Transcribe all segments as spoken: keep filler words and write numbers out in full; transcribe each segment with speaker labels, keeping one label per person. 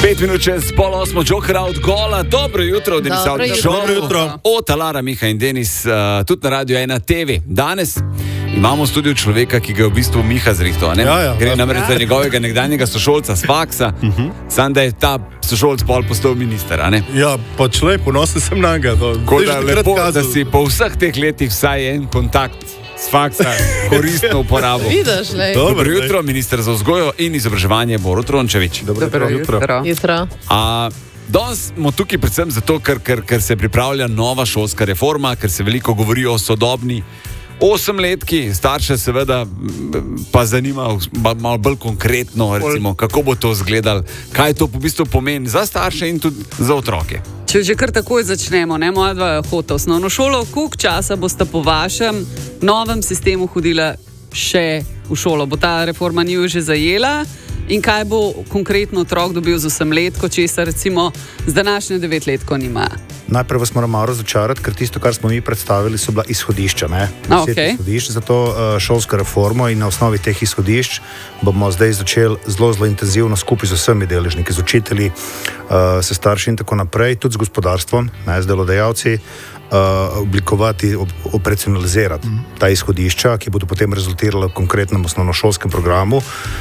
Speaker 1: Pet minut čez pol osmo, Joker od gola. Dobro jutro, Denis Avdić.
Speaker 2: Dobro jutro.
Speaker 1: Ota, Lara, Miha in Denis, uh, tudi na Radio ena te ve. Danes imamo v studiu človeka, ki ga je v bistvu Miha zrihto.
Speaker 2: Ja, ja,
Speaker 1: Gre
Speaker 2: ja.
Speaker 1: namreč za njegovega nekdanjega sošolca z faksa, uh-huh. Sam da je ta sošolc pol postal minister, a ne?
Speaker 2: Ja, pa človek, ponosen sem na ga.
Speaker 1: Tako da lepo, da si po vseh teh letih vsaj en kontakt s faksa koristno uporabo.
Speaker 3: Vidiš, lej.
Speaker 1: Dobro jutro, minister za vzgojo in izobraževanje Borut Rončević.
Speaker 2: Dobro, Dobro jutro. jutro.
Speaker 3: Jutro.
Speaker 1: A, danes smo tukaj predvsem zato, ker, ker, ker se pripravlja nova šolska reforma, ker se veliko govori o sodobni osemletki, starše seveda pa zanima malo bolj konkretno, recimo, kako bo to izgledalo, kaj to po bistvu pomeni za starše in tudi za otroke.
Speaker 4: Če že kar takoj začnemo, ne, moja dva hota osnovno šolo, koliko časa boste po vašem novem sistemu hodila še v šolo? Bo ta reforma njiju že zajela? In kaj bo konkretno otrok dobil z osemletko, česar recimo z današnjo devetletko nima?
Speaker 5: Najprej vas moram malo razočarati, ker tisto, kar smo mi predstavili, so bila izhodišča. Ne?
Speaker 4: A, okay.
Speaker 5: Izhodišč za to uh, šolsko reformo in na osnovi teh izhodišč bomo zdaj začeli zelo, zelo intenzivno skupaj z vsemi deležniki, z učitelji, uh, s starši in tako naprej, tudi z gospodarstvom, ne, z delodajalci, uh, oblikovati, ob, operacionalizirati mm. ta izhodišča, ki bodo potem rezultirala v konkretnem osnovnošolskem programu.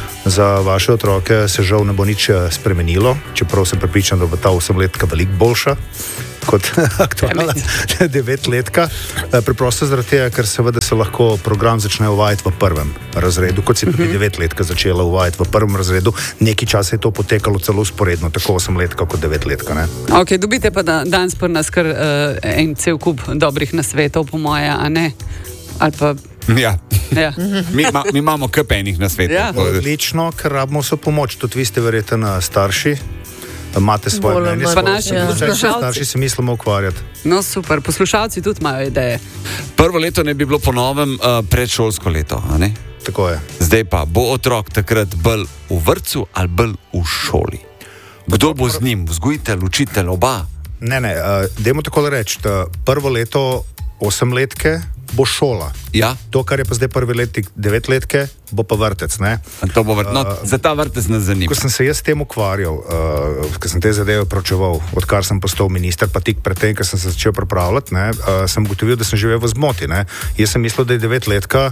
Speaker 5: Za vaše otroke se žal ne bo nič spremenilo, čeprav sem prepričan, da bo ta osemletka veliko boljša kot aktualna devetletka. Preprosto zaradi tega, ker seveda se lahko program začne uvajati v prvem razredu, kot se je tudi devetletka začela uvajati v prvem razredu. Nekaj časa je to potekalo celo usporedno, tako osemletka kot devetletka. Ne?
Speaker 4: Ok, dobite pa da, danes pri nas kar uh, en cel kup dobrih nasvetov, po moje, a ne? Ali pa...
Speaker 1: Ja,
Speaker 4: ja.
Speaker 1: mi, ma, mi imamo kar enih nasvetov.
Speaker 4: Ja.
Speaker 5: Odlično, ker rabimo vso pomoč. Tudi vi ste verjetno starši, imate svoje
Speaker 3: Bolj,
Speaker 5: mnenje,
Speaker 4: Pa naši
Speaker 3: Ja.
Speaker 4: poslušalci.
Speaker 5: starši se mislimo ukvarjati.
Speaker 4: No super, poslušalci tudi imajo ideje.
Speaker 1: Prvo leto ne bi bilo po novem uh, predšolsko leto, a ne?
Speaker 5: Tako je.
Speaker 1: Zdaj pa, bo otrok takrat bolj v vrtcu ali bolj v šoli? Kdo bo z njim? Vzgojitelj, učitelj, oba?
Speaker 5: Ne, ne, uh, dajmo tako reči, da prvo leto osemletke bo šola.
Speaker 1: Ja.
Speaker 5: To, kar je pa zdaj prvi letnik devetletke, bo pa vrtec, ne?
Speaker 1: To bo vrt, no, za ta vrtec nas zanima.
Speaker 5: Ko sem se jaz s tem ukvarjal, uh, ko sem te zadeve pročeval, odkar sem postal minister, pa tik pred tem, ko sem se začel pripravljati, ne, uh, sem ugotovil, da sem živel v zmoti, ne? Jaz sem mislil, da je devetletka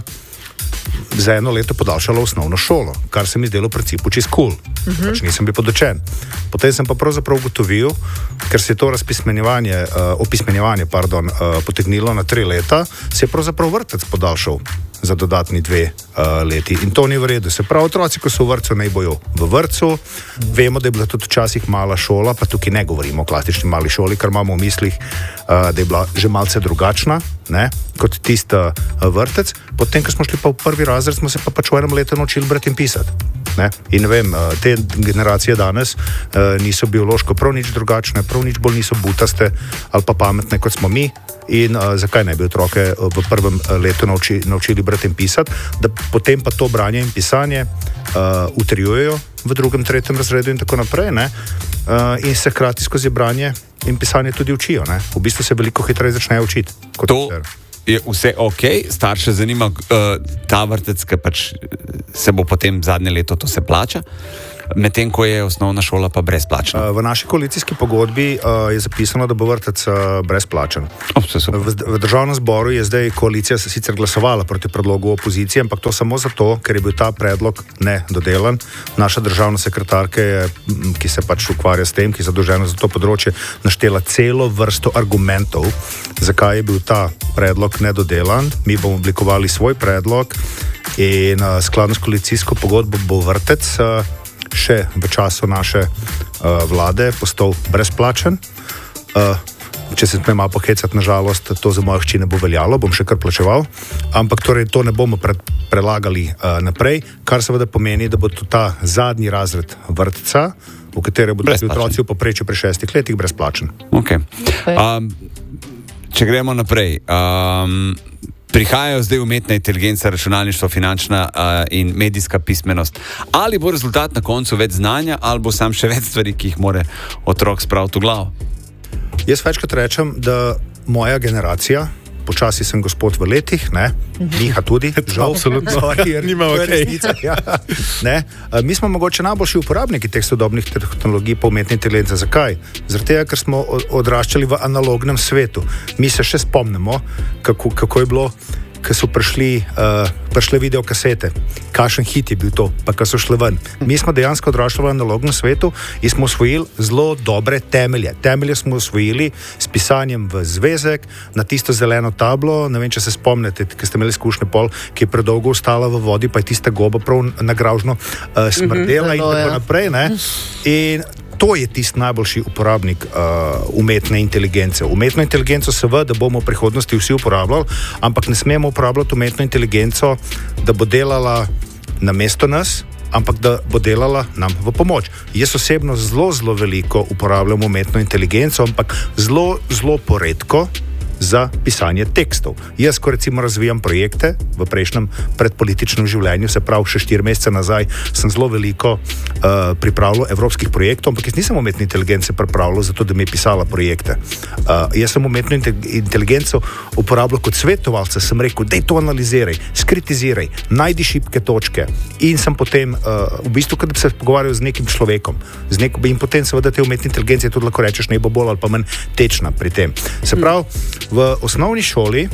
Speaker 5: za eno leto podaljšala osnovno šolo, kar se mi zdelo v principu čist kul. Uh-huh. Pač nisem bil podočen. Potem sem pa pravzaprav ugotovil, ker se je to razpismenjevanje, uh, opismenjevanje, pardon, uh, potegnilo na tri leta, se je pravzaprav vrtec podaljšal za dodatni dve uh, leti. In to ni v redu. Se pravi, otroci, ko so v vrtcu, naj bojo v vrtcu. Vemo, da je bila tudi včasih mala šola, pa tukaj ne govorimo o klasični mali šoli, kar imamo v mislih, uh, da je bila že malce drugačna, ne, kot tista uh, vrtec. Potem, ko smo šli pa v prvi razred, smo se pa pač v enem letu naučili brati in pisati. Ne? In ne vem, uh, te generacije danes uh, niso biološko prav nič drugačne, prav nič bolj niso butaste ali pa pametne, kot smo mi. In uh, zakaj ne bi otroke v prvem letu nauči, naučili brati in pisati, da potem pa to branje in pisanje uh, utrjujejo v drugem, tretjem razredu in tako naprej, ne? Uh, in se hkrati skozi branje in pisanje tudi učijo. Ne? V bistvu se veliko hitreje začnejo učiti. Kot
Speaker 1: To je vse ok, starše zanima uh, ta vrtec, ki pač se bo potem zadnje leto to se plača, medtem ko je osnovna šola pa brezplačna.
Speaker 5: V naši koalicijski pogodbi uh, je zapisano, da bo vrtec uh, brezplačen.
Speaker 1: Oh,
Speaker 5: v, v državnem zboru je zdaj koalicija sicer glasovala proti predlogu opozicije, ampak to samo zato, ker je bil ta predlog nedodelan. Naša državna sekretarka, je, ki se pač ukvarja s tem, ki je zadolžena za to področje, naštela celo vrsto argumentov, zakaj je bil ta predlog nedodelan. Mi bomo oblikovali svoj predlog in uh, skladno s koalicijsko pogodbo bo vrtec uh, še v času naše uh, vlade postal brezplačen. Uh, če se smem malo pohecati, nažalost, to za mojo hči ne bo veljalo, bom še kar plačeval, ampak torej to ne bomo pre, prelagali uh, naprej, kar seveda pomeni, da bo to ta zadnji razred vrtca, v katerem bodo otroci v povprečju pri šestih letih brezplačen.
Speaker 1: Okay. Um, če gremo naprej, um, prihajajo zdaj umetna inteligenca, računalništvo, finančna uh, in medijska pismenost. Ali bo rezultat na koncu več znanja, ali bo sam še več stvari, ki jih mora otrok spraviti v glavo?
Speaker 5: Jaz večkrat rečem, da moja generacija počasi sem gospod v letih, ne, Miha tudi, žal,
Speaker 2: absolutno,
Speaker 5: sorry,
Speaker 2: nima
Speaker 5: to je
Speaker 2: okej.
Speaker 5: resnica, ja. Ne, mi smo mogoče najboljši uporabniki teh sodobnih tehnologij po umetni inteligenci. Zakaj? Zaradi tega, ker smo odraščali v analognem svetu. Mi se še spomnimo, kako, kako je bilo, ko so prišli, uh, prišle videokasete, kakšen hit je bil to, pa ko so šli ven. Mi smo dejansko odraščali v analognem svetu in smo osvojili zelo dobre temelje. Temelje smo osvojili s pisanjem v zvezek, na tisto zeleno tablo, ne vem, če se spomnite, ki ste imeli izkušnje pol, ki je predolgo ostala v vodi, pa je tista goba prav nagražno uh, smrdela mm-hmm, in tako naprej. Ne? In to je tisti najboljši uporabnik uh, umetne inteligence. Umetno inteligenco seveda bomo v prihodnosti vsi uporabljali, ampak ne smemo uporabljati umetno inteligenco, da bo delala namesto nas, ampak da bo delala nam v pomoč. Jaz osebno zelo, zelo veliko uporabljam umetno inteligenco, ampak zelo, zelo poredko za pisanje tekstov. Jaz, ko recimo razvijam projekte v prejšnjem predpolitičnem življenju, se pravi še štiri mesece nazaj, sem zelo veliko uh, pripravljal evropskih projektov, ampak jaz nisem umetne inteligence pripravljal zato, da mi je pisala projekte. Uh, jaz sem umetno inteligenco uporabljal kot svetovalca, sem rekel, dej to analiziraj, skritiziraj, najdi šibke točke in sem potem uh, v bistvu, kad bi se pogovarjal z nekim človekom, z nekom, in potem seveda te umetne inteligence tudi lahko rečeš, ne bo bolj ali pa manj tečna pri tem. Se pravi, v osnovni šoli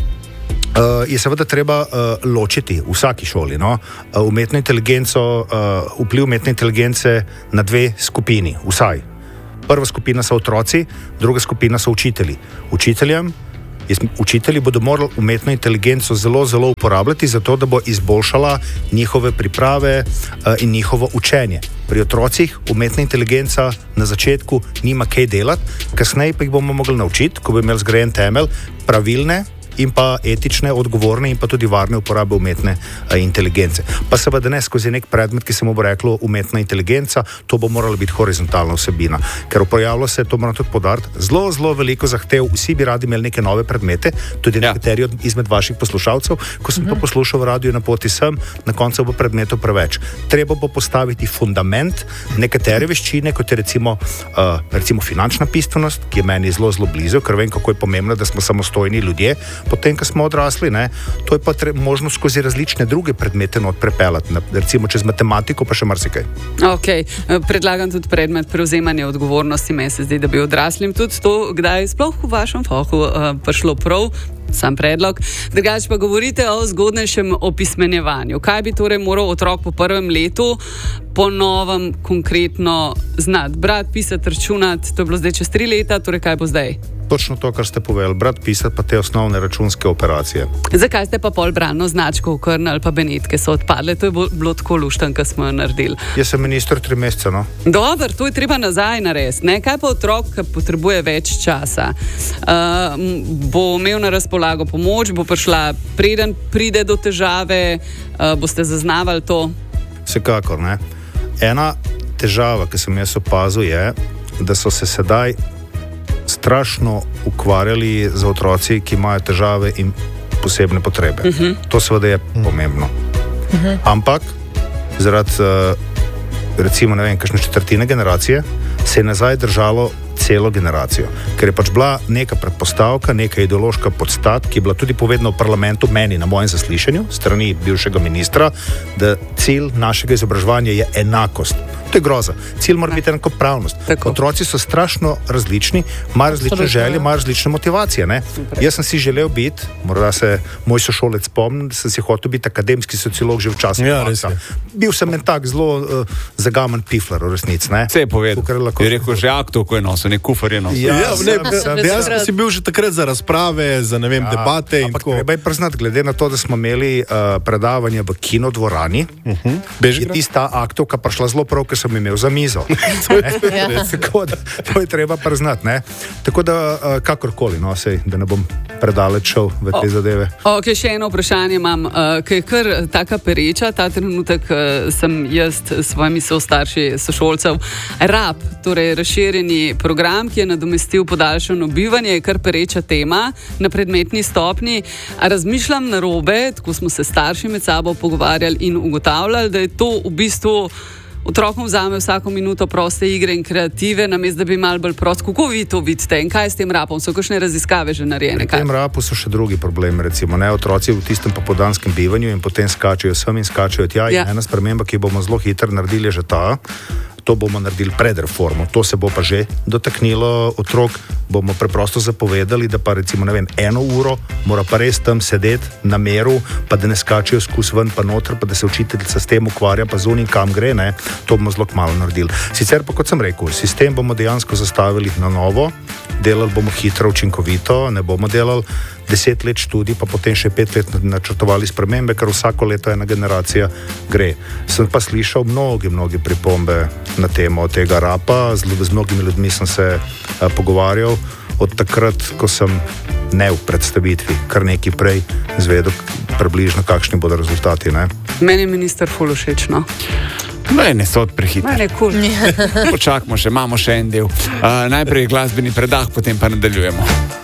Speaker 5: uh, je seveda treba uh, ločiti v vsaki šoli no? uh, umetno inteligenco, uh, vpliv umetne inteligence na dve skupini, vsaj. Prva skupina so otroci, druga skupina so učitelji. Učiteljem, jaz, učitelji bodo morali umetno inteligenco zelo, zelo uporabljati, zato da bo izboljšala njihove priprave uh, in njihovo učenje. Pri otrocih umetna inteligenca na začetku nima kaj delati, kasneje pa jih bomo mogli naučiti, ko bo imel zgrajen temelj, pravilne in pa etične, odgovorne in pa tudi varne uporabe umetne uh, inteligence. Pa seveda ne skozi nek predmet, ki se mu bo reklo umetna inteligenca, to bo morala biti horizontalna vsebina. Ker pojavilo se, to moram tudi podariti, zelo, zelo veliko zahtev, vsi bi radi imeli neke nove predmete, tudi ja. Nekateri od, izmed vaših poslušalcev, ko sem uh-huh. to poslušal v radiju na poti sem, na koncu bo predmetov preveč. Treba bo postaviti fundament, nekatere veščine, kot je recimo, uh, recimo finančna pismenost, ki je meni zelo, zelo blizu, ker vem, kako je pomembno, da smo samostojni ljudje, potem, ko smo odrasli, ne, to je pa tre, možno skozi različne druge predmete not prepeljati, recimo čez matematiko, pa še marsikaj.
Speaker 4: Ok, predlagam tudi predmet prevzemanja odgovornosti, meni se zdi, da bi odraslim tudi to, kdaj je sploh v vašem fahu uh, prišlo prav, sam predlog. Drugače pa govorite o zgodnejšem opismenjevanju. Kaj bi torej moral otrok po prvem letu po novem konkretno znati? Brati, pisati, računati, to je bilo zdaj čez tri leta, torej kaj bo zdaj?
Speaker 5: Točno to, kar ste povedali, brati, pisati pa te osnovne računske operacije.
Speaker 4: Zakaj ste pa pol bralno značko Okrn ali pa Benetke so odpadle? To je bilo tako lušten, ko smo jo naredili.
Speaker 5: Jaz sem minister tri mesece, no.
Speaker 4: Dobar, to je treba nazaj narediti, ne? Kaj pa otrok, ki potrebuje več časa? Uh, bo imel na razpolago pomoč, bo prišla, preden pride do težave, uh, boste zaznavali to?
Speaker 5: Vsekakor, ne. Ena težava, ki sem jaz opazil, je, da so se sedaj strašno ukvarjali z otroci, ki imajo težave in posebne potrebe. Uh-huh. To seveda je pomembno. Uh-huh. Ampak zaradi uh, recimo, ne vem, kakšne četrtine generacije se je nazaj držalo celo generacijo. Ker je pač bila neka predpostavka, neka ideološka podstat, ki je bila tudi povedana v parlamentu meni na mojem zaslišanju strani bivšega ministra, da cilj našega izobraževanja je enakost. To je groza. Cilj mora biti enakopravnost. Otroci so strašno različni, imajo različne želje, imajo različne motivacije. Ne? Jaz sem si želel biti, morda se moj sošolec spomni, da sem si hotel biti akademski sociolog že v času.
Speaker 2: Ja,
Speaker 5: bil sem en tak zelo uh, zagaman pifler v resnici.
Speaker 1: Se je povedal. Je rekel, že akto, ko je nosil, nek kufar je nosil.
Speaker 2: Ja, ja, ne, dejansko si bil že takrat za razprave, za ne vem, ja, debate.
Speaker 5: Ampak treba je priznati, glede na to, da smo imeli uh, predavanje v kinodvorani, uh-huh. je tista aktovka prišla zelo prav, ker sem imel za mizo. ja. Tako da, to je treba priznati. Ne? Tako da, uh, kakorkoli, no, sej, da ne bom predaleč šel v te o, zadeve.
Speaker 4: Ok, še eno vprašanje imam, uh, ki je kar taka pereča, ta trenutek uh, sem jaz s svojimi sostarši, sošolcev, rab, torej razširjeni program, ki je nadomestil podaljšano bivanje, je kar pereča tema na predmetni stopni. A razmišljam narobe, tako smo se starši med sabo pogovarjali in ugotavljali, da je to v bistvu otrokom vzame vsako minuto proste igre in kreative, namesto da bi mal bolj prost. Kako vi to vidite in kaj je s tem rapom? So kakšne raziskave že narejene?
Speaker 5: Pri tem rapu so še drugi problemi, recimo ne, otroci v tistem popoldanskem bivanju in potem skačejo sem in skačejo tja. Ja. Ena sprememba, ki bomo zelo hitro naredili, je že ta. To bomo naredili pred reformo, to se bo pa že dotaknilo otrok, bomo preprosto zapovedali, da pa recimo, ne vem, eno uro mora pa res tam sedeti na meru, pa da ne skačejo skus ven pa noter, pa da se učiteljica s tem ukvarja, pa zunim kam gre, ne, to bomo zelo kmalu naredili. Sicer pa, kot sem rekel, sistem bomo dejansko zastavili na novo, delali bomo hitro, učinkovito, ne bomo delali deset let študij, pa potem še pet let načrtovali spremembe, ker vsako leto ena generacija gre. Sem pa slišal mnogi, mnogi pripombe na temo tega rapa, z, z mnogimi ljudmi sem se a, pogovarjal od takrat, ko sem ne v predstavitvi, kar nekaj prej zvedel približno, kakšni bodo rezultati. Ne?
Speaker 4: Meni je minister ful všeč, no.
Speaker 1: No, ne sod prehiter.
Speaker 4: Meni je kul.
Speaker 1: Počakamo še, imamo še en del. Uh, najprej glasbeni predah, potem pa nadaljujemo.